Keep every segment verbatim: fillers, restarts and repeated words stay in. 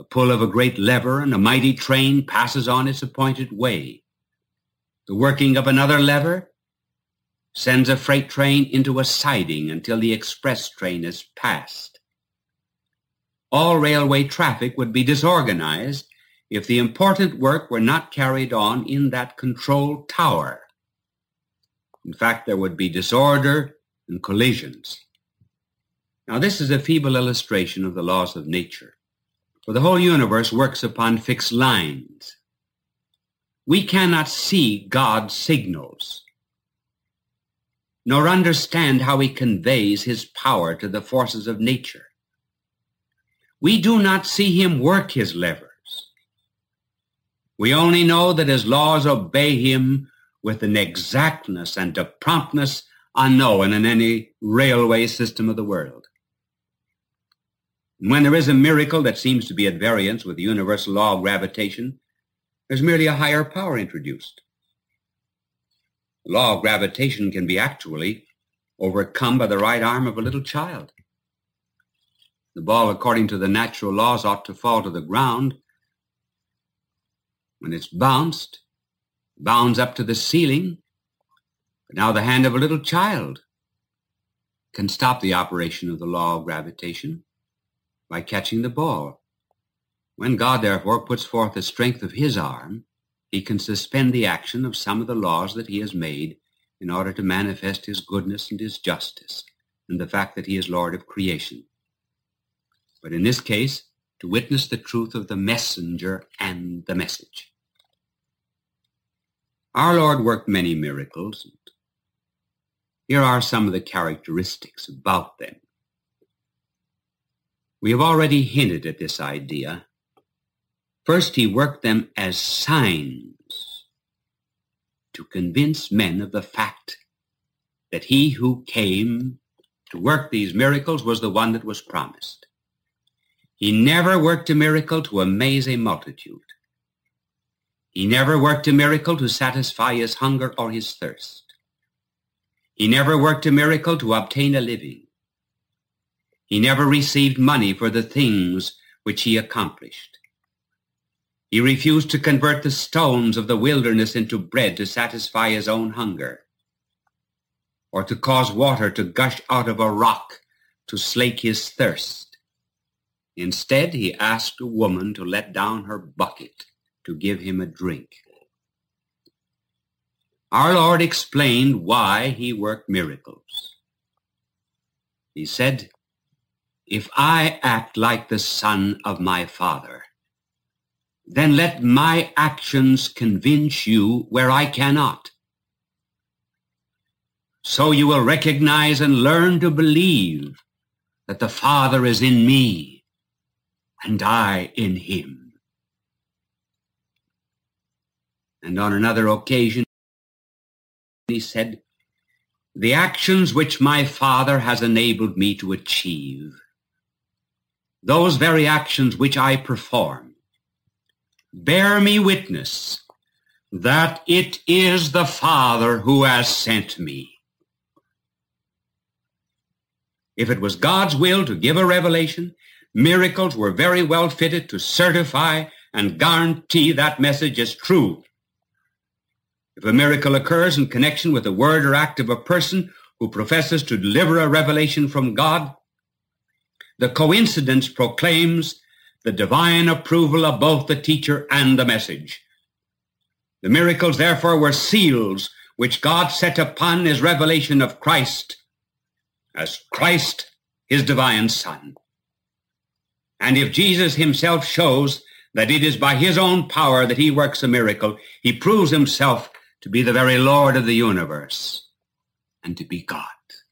A pull of a great lever and a mighty train passes on its appointed way. The working of another lever sends a freight train into a siding until the express train is passed. All railway traffic would be disorganized if the important work were not carried on in that control tower. In fact, there would be disorder and collisions. Now, this is a feeble illustration of the laws of nature, for the whole universe works upon fixed lines. We cannot see God's signals, nor understand how he conveys his power to the forces of nature. We do not see him work his levers. We only know that his laws obey him with an exactness and a promptness unknown in any railway system of the world. And when there is a miracle that seems to be at variance with the universal law of gravitation, there's merely a higher power introduced. The law of gravitation can be actually overcome by the right arm of a little child. The ball, according to the natural laws, ought to fall to the ground. When it's bounced, bounds up to the ceiling, but now the hand of a little child can stop the operation of the law of gravitation by catching the ball. When God, therefore, puts forth the strength of his arm, he can suspend the action of some of the laws that he has made in order to manifest his goodness and his justice and the fact that he is Lord of creation. But in this case, to witness the truth of the messenger and the message. Our Lord worked many miracles. And here are some of the characteristics about them. We have already hinted at this idea. First, he worked them as signs to convince men of the fact that he who came to work these miracles was the one that was promised. He never worked a miracle to amaze a multitude. He never worked a miracle to satisfy his hunger or his thirst. He never worked a miracle to obtain a living. He never received money for the things which he accomplished. He refused to convert the stones of the wilderness into bread to satisfy his own hunger, or to cause water to gush out of a rock to slake his thirst. Instead, he asked a woman to let down her bucket to give him a drink. Our Lord explained why he worked miracles. He said, "If I act like the Son of my Father, then let my actions convince you where I cannot. So you will recognize and learn to believe that the Father is in me and I in him." And on another occasion, he said, "The actions which my Father has enabled me to achieve, those very actions which I perform, bear me witness that it is the Father who has sent me." If it was God's will to give a revelation, miracles were very well fitted to certify and guarantee that message as true. If a miracle occurs in connection with the word or act of a person who professes to deliver a revelation from God, the coincidence proclaims the divine approval of both the teacher and the message. The miracles, therefore, were seals which God set upon his revelation of Christ as Christ, his divine Son. And if Jesus himself shows that it is by his own power that he works a miracle, he proves himself to be the very Lord of the universe and to be God.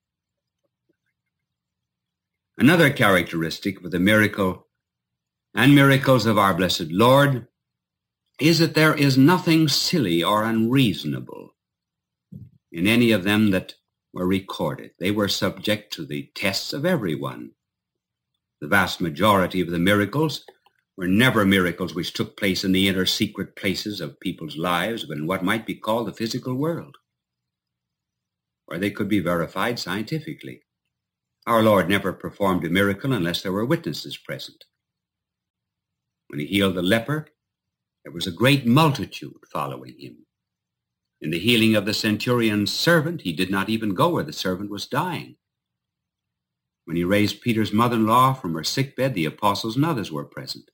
Another characteristic of the miracle and miracles of our blessed Lord is that there is nothing silly or unreasonable in any of them that were recorded. They were subject to the tests of everyone. The vast majority of the miracles were never miracles which took place in the inner secret places of people's lives, but in what might be called the physical world, where they could be verified scientifically. Our Lord never performed a miracle unless there were witnesses present. When he healed the leper, there was a great multitude following him. In the healing of the centurion's servant, he did not even go where the servant was dying. When he raised Peter's mother-in-law from her sickbed, the apostles and others were present.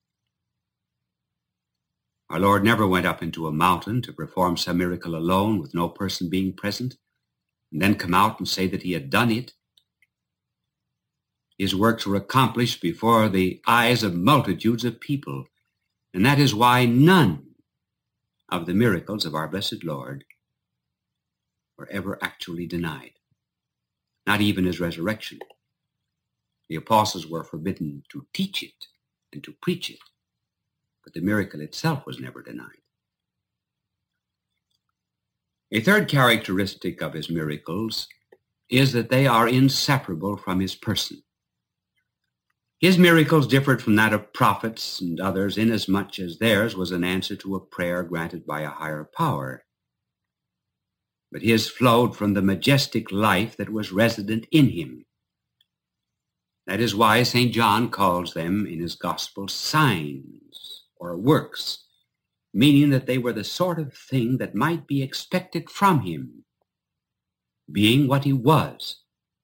Our Lord never went up into a mountain to perform some miracle alone with no person being present, and then come out and say that he had done it. His works were accomplished before the eyes of multitudes of people, and that is why none of the miracles of our blessed Lord were ever actually denied, not even his resurrection. The apostles were forbidden to teach it and to preach it, but the miracle itself was never denied. A third characteristic of his miracles is that they are inseparable from his person. His miracles differed from that of prophets and others inasmuch as theirs was an answer to a prayer granted by a higher power. But his flowed from the majestic life that was resident in him. That is why Saint John calls them in his gospel signs or works, meaning that they were the sort of thing that might be expected from him, being what he was.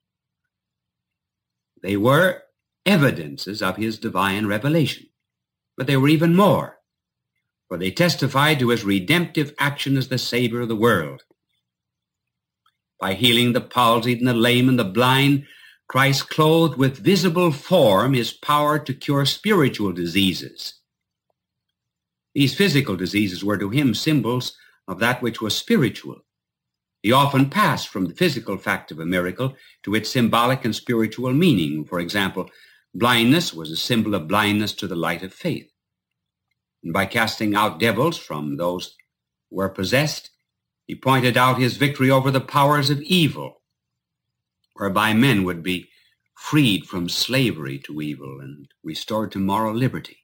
They were evidences of his divine revelation, but they were even more, for they testified to his redemptive action as the Savior of the world. By healing the palsied and the lame and the blind, Christ clothed with visible form his power to cure spiritual diseases. These physical diseases were to him symbols of that which was spiritual. He often passed from the physical fact of a miracle to its symbolic and spiritual meaning. For example, blindness was a symbol of blindness to the light of faith. And by casting out devils from those who were possessed, he pointed out his victory over the powers of evil, whereby men would be freed from slavery to evil and restored to moral liberty.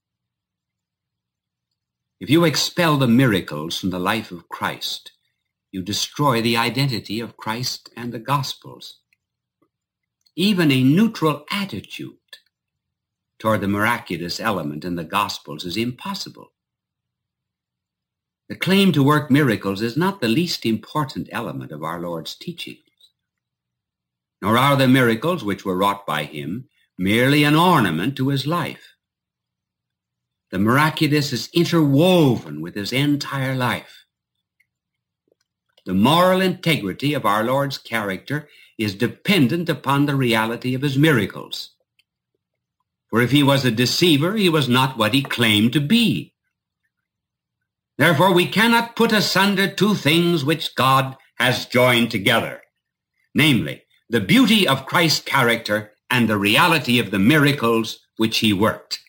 If you expel the miracles from the life of Christ, you destroy the identity of Christ and the Gospels. Even a neutral attitude toward the miraculous element in the Gospels is impossible. The claim to work miracles is not the least important element of our Lord's teachings, nor are the miracles which were wrought by him merely an ornament to his life. The miraculous is interwoven with his entire life. The moral integrity of our Lord's character is dependent upon the reality of his miracles. For if he was a deceiver, he was not what he claimed to be. Therefore, we cannot put asunder two things which God has joined together, namely, the beauty of Christ's character and the reality of the miracles which he worked.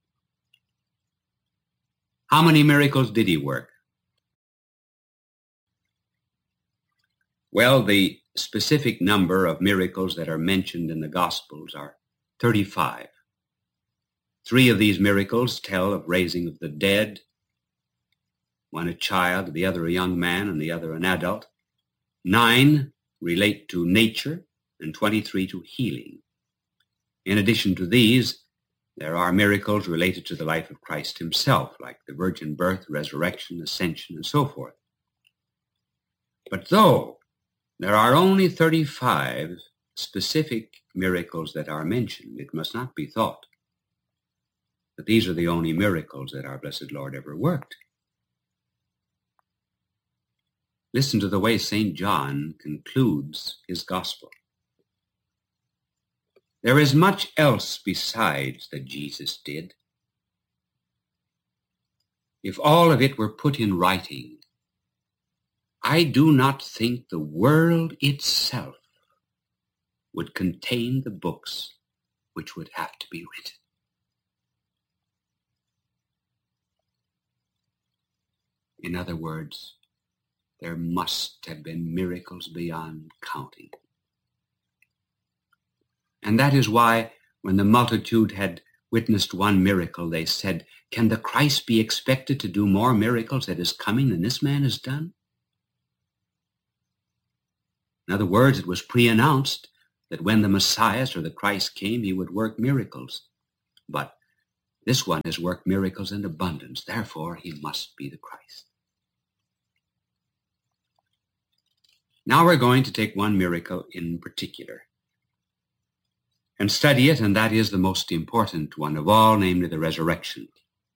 How many miracles did he work? Well, the specific number of miracles that are mentioned in the Gospels are thirty-five. Three of these miracles tell of raising of the dead, one a child, the other a young man, and the other an adult. Nine relate to nature, and twenty-three to healing. In addition to these, there are miracles related to the life of Christ himself, like the virgin birth, resurrection, ascension, and so forth. But though there are only thirty-five specific miracles that are mentioned, it must not be thought that these are the only miracles that our blessed Lord ever worked. Listen to the way Saint John concludes his gospel. There is much else besides that Jesus did. If all of it were put in writing, I do not think the world itself would contain the books which would have to be written. In other words, there must have been miracles beyond counting. And that is why, when the multitude had witnessed one miracle, they said, "Can the Christ be expected to do more miracles at his coming than this man has done?" In other words, it was pre-announced that when the Messiah or the Christ came, he would work miracles. But This one has worked miracles in abundance. Therefore, he must be the Christ. Now we're going to take one miracle in particular and study it, and that is the most important one of all, namely the resurrection.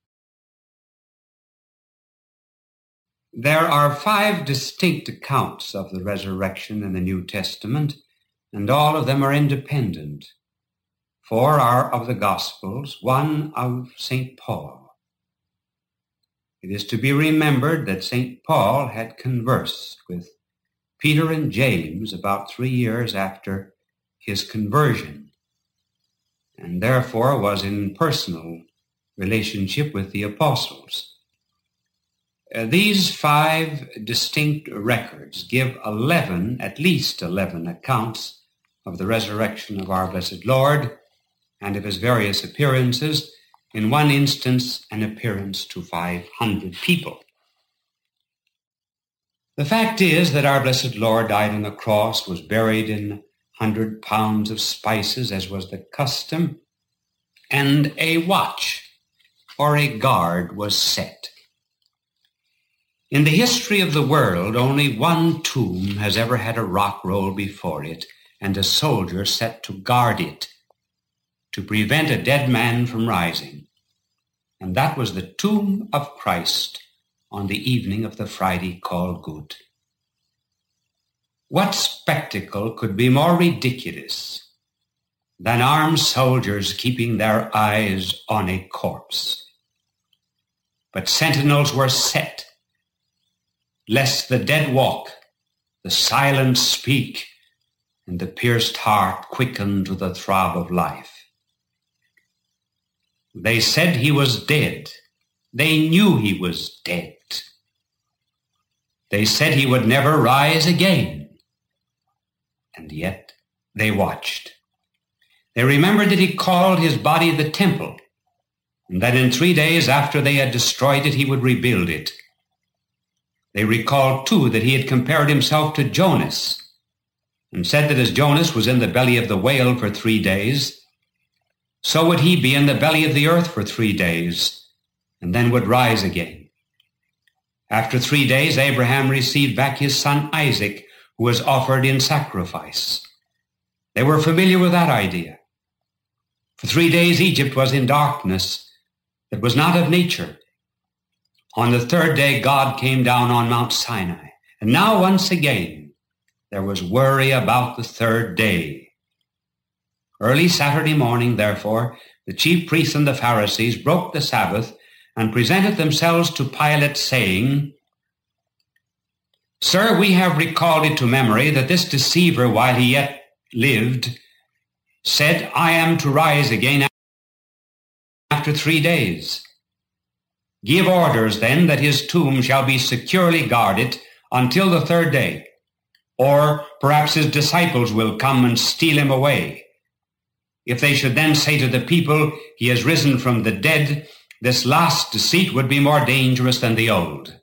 There are five distinct accounts of the resurrection in the New Testament, and all of them are independent. Four are of the Gospels, one of Saint Paul. It is to be remembered that Saint Paul had conversed with Peter and James about three years after his conversion, and therefore was in personal relationship with the apostles. Uh, these five distinct records give eleven, at least eleven accounts of the resurrection of our blessed Lord and of his various appearances, in one instance an appearance to five hundred people. The fact is that our blessed Lord died on the cross, was buried in a hundred pounds of spices, as was the custom, and a watch or a guard was set. In the history of the world, only one tomb has ever had a rock roll before it and a soldier set to guard it, to prevent a dead man from rising. And that was the tomb of Christ on the evening of the Friday called Good. What spectacle could be more ridiculous than armed soldiers keeping their eyes on a corpse? But sentinels were set, lest the dead walk, the silent speak, and the pierced heart quicken to the throb of life. They said he was dead. They knew he was dead. They said he would never rise again. And yet they watched. They remembered that he called his body the temple, and that in three days after they had destroyed it, he would rebuild it. They recalled, too, that he had compared himself to Jonas, and said that as Jonas was in the belly of the whale for three days, so would he be in the belly of the earth for three days, and then would rise again. After three days, Abraham received back his son Isaac, who was offered in sacrifice. They were familiar with that idea. For three days, Egypt was in darkness that was not of nature. On the third day, God came down on Mount Sinai. And now, once again, there was worry about the third day. Early Saturday morning, therefore, the chief priests and the Pharisees broke the Sabbath and presented themselves to Pilate, saying, "Sir, we have recalled it to memory that this deceiver, while he yet lived, said, 'I am to rise again after three days.' Give orders, then, that his tomb shall be securely guarded until the third day, or perhaps his disciples will come and steal him away. If they should then say to the people, 'He has risen from the dead,' this last deceit would be more dangerous than the old."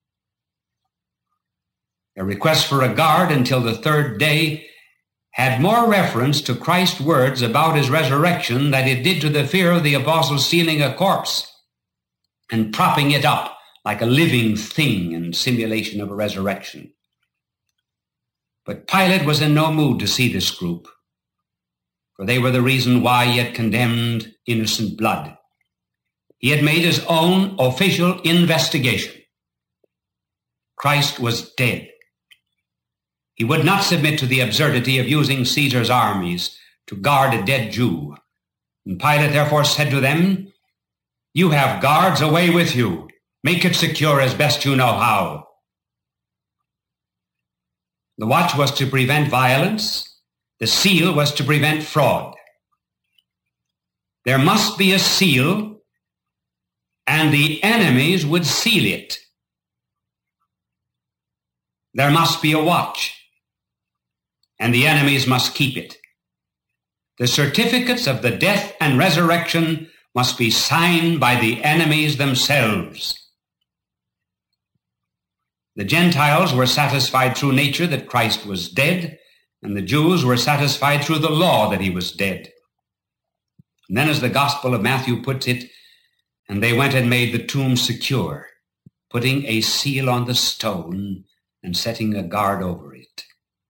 A request for a guard until the third day had more reference to Christ's words about his resurrection than it did to the fear of the apostles stealing a corpse and propping it up like a living thing in simulation of a resurrection. But Pilate was in no mood to see this group, for they were the reason why he had condemned innocent blood. He had made his own official investigation. Christ was dead. He would not submit to the absurdity of using Caesar's armies to guard a dead Jew. And Pilate therefore said to them, "You have guards, away with you. Make it secure as best you know how." The watch was to prevent violence. The seal was to prevent fraud. There must be a seal, and the enemies would seal it. There must be a watch, and the enemies must keep it. The certificates of the death and resurrection must be signed by the enemies themselves. The Gentiles were satisfied through nature that Christ was dead, and the Jews were satisfied through the law that he was dead. And then, as the Gospel of Matthew puts it, And they went and made the tomb secure, putting a seal on the stone and setting a guard over it.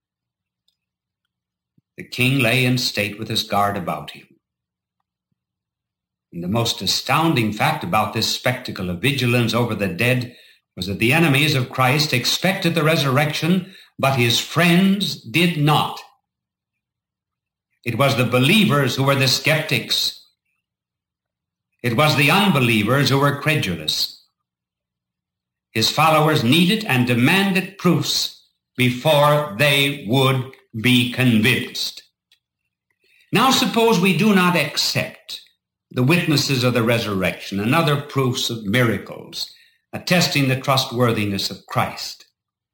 The king lay in state with his guard about him. And the most astounding fact about this spectacle of vigilance over the dead was that the enemies of Christ expected the resurrection, but his friends did not. It was the believers who were the skeptics. It was the unbelievers who were credulous. His followers needed and demanded proofs before they would be convinced. Now suppose we do not accept the witnesses of the resurrection and other proofs of miracles attesting the trustworthiness of Christ.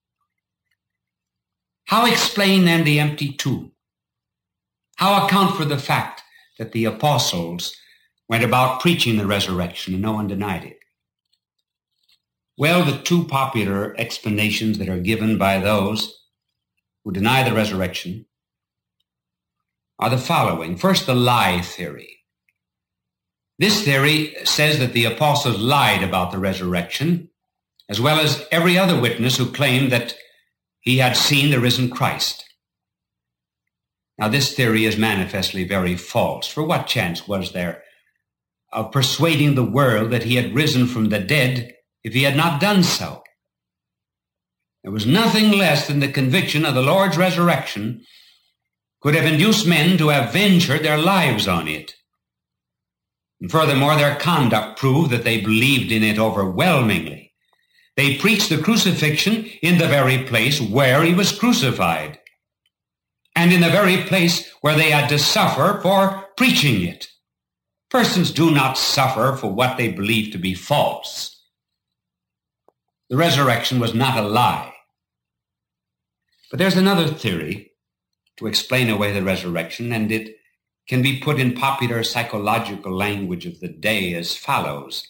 How explain then the empty tomb? How account for the fact that the apostles went about preaching the resurrection and no one denied it? Well, the two popular explanations that are given by those who deny the resurrection are the following. First, the lie theory. This theory says that the apostles lied about the resurrection, as well as every other witness who claimed that he had seen the risen Christ. Now, this theory is manifestly very false. For what chance was there of persuading the world that he had risen from the dead if he had not done so? There was nothing less than the conviction of the Lord's resurrection could have induced men to have ventured their lives on it. And furthermore, their conduct proved that they believed in it overwhelmingly. They preached the crucifixion in the very place where he was crucified, and in the very place where they had to suffer for preaching it. Persons do not suffer for what they believe to be false. The resurrection was not a lie. But there's another theory to explain away the resurrection, and it can be put in popular psychological language of the day as follows.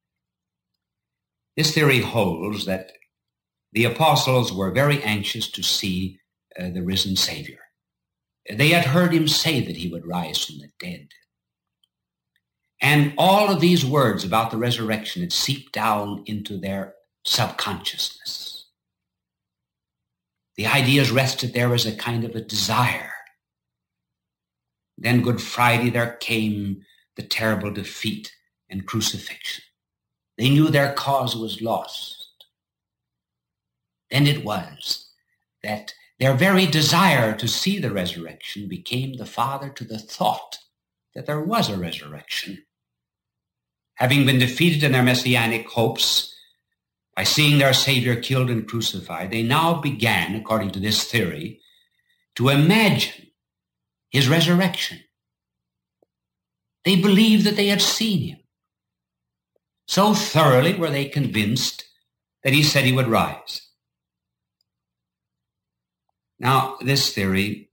This theory holds that the apostles were very anxious to see uh, the risen Savior. They had heard him say that he would rise from the dead. And all of these words about the resurrection had seeped down into their subconsciousness. The ideas rested there as a kind of a desire. Then Good Friday there came the terrible defeat and crucifixion. They knew their cause was lost. Then it was that their very desire to see the resurrection became the father to the thought that there was a resurrection. Having been defeated in their messianic hopes by seeing their Savior killed and crucified, they now began, according to this theory, to imagine his resurrection. They believed that they had seen him. So thoroughly were they convinced that he said he would rise. Now, this theory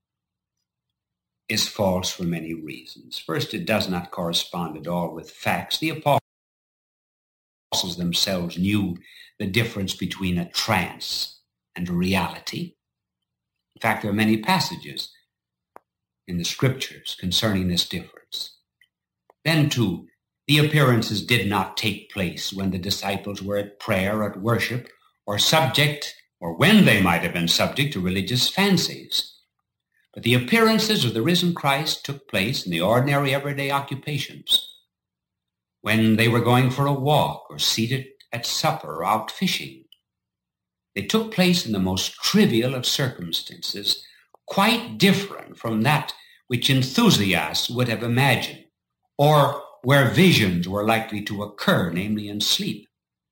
is false for many reasons. First, it does not correspond at all with facts. The apostles themselves knew the difference between a trance and a reality. In fact, there are many passages in the scriptures concerning this difference. Then, too, the appearances did not take place when the disciples were at prayer, at worship, or subject, or when they might have been subject to religious fancies. But the appearances of the risen Christ took place in the ordinary everyday occupations, when they were going for a walk, or seated at supper, or out fishing. They took place in the most trivial of circumstances, quite different from that which enthusiasts would have imagined, or where visions were likely to occur, namely in sleep.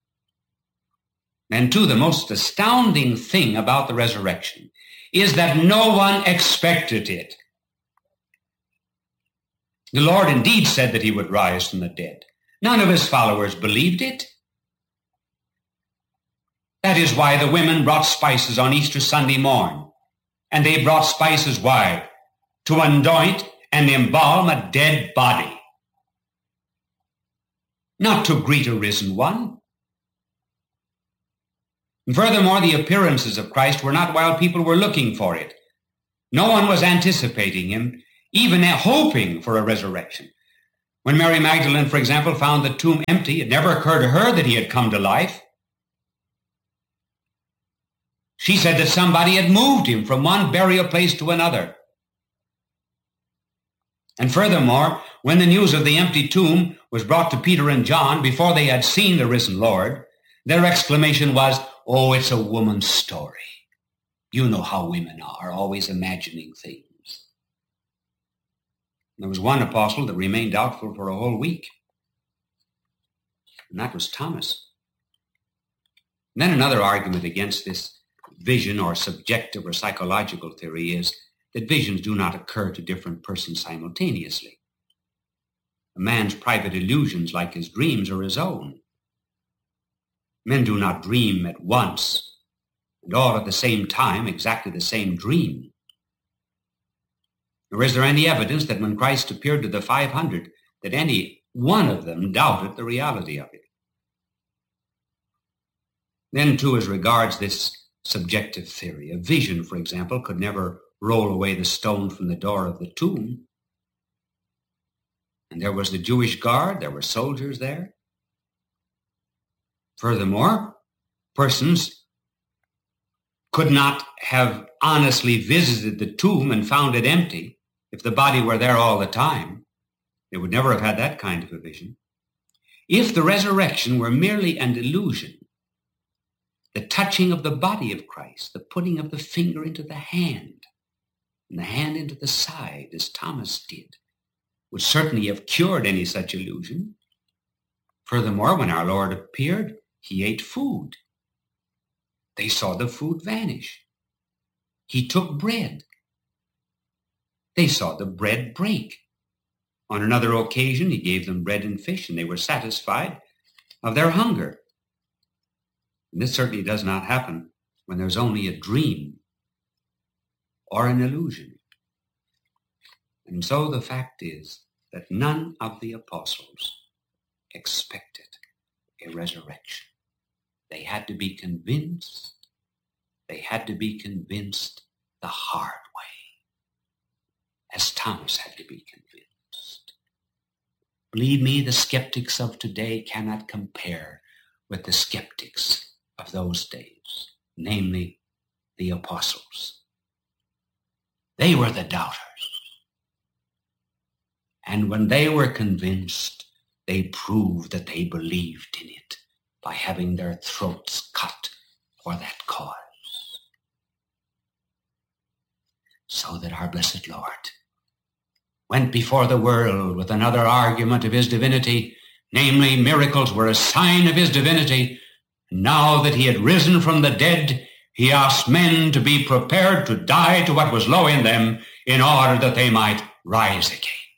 And too, the most astounding thing about the resurrection is that no one expected it. The Lord indeed said that he would rise from the dead. None of his followers believed it. That is why the women brought spices on Easter Sunday morn. And they brought spices why? To anoint and embalm a dead body. Not to greet a risen one. And furthermore, the appearances of Christ were not while people were looking for it. No one was anticipating him, even hoping for a resurrection. When Mary Magdalene, for example, found the tomb empty, it never occurred to her that he had come to life. She said that somebody had moved him from one burial place to another. And furthermore, when the news of the empty tomb was brought to Peter and John before they had seen the risen Lord, their exclamation was, "Oh, it's a woman's story." You know how women are, always imagining things. There was one apostle that remained doubtful for a whole week, and that was Thomas. And then another argument against this vision or subjective or psychological theory is that visions do not occur to different persons simultaneously. A man's private illusions, like his dreams, are his own. Men do not dream at once and all at the same time exactly the same dream. Nor is there any evidence that when Christ appeared to the five hundred, that any one of them doubted the reality of it. Then, too, as regards this subjective theory, a vision, for example, could never roll away the stone from the door of the tomb. And there was the Jewish guard, there were soldiers there. Furthermore, persons could not have honestly visited the tomb and found it empty if the body were there all the time. They would never have had that kind of a vision. If the resurrection were merely an illusion, the touching of the body of Christ, the putting of the finger into the hand, and the hand into the side, as Thomas did, would certainly have cured any such illusion. Furthermore, when our Lord appeared, he ate food. They saw the food vanish. He took bread. They saw the bread break. On another occasion, he gave them bread and fish, and they were satisfied of their hunger. And this certainly does not happen when there's only a dream or an illusion. And so the fact is that none of the apostles expected a resurrection. They had to be convinced. They had to be convinced the hard way, as Thomas had to be convinced. Believe me, the skeptics of today cannot compare with the skeptics of those days, namely the apostles. They were the doubters. And when they were convinced, they proved that they believed in it by having their throats cut for that cause. So that our blessed Lord went before the world with another argument of his divinity, namely, miracles were a sign of his divinity. Now that he had risen from the dead, he asked men to be prepared to die to what was low in them in order that they might rise again.